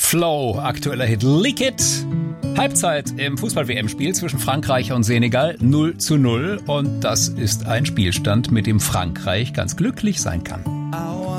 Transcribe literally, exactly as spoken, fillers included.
Flow, aktueller Hit Leak It. Halbzeit im Fußball-W M-Spiel zwischen Frankreich und Senegal null zu null. Und das ist ein Spielstand, mit dem Frankreich ganz glücklich sein kann.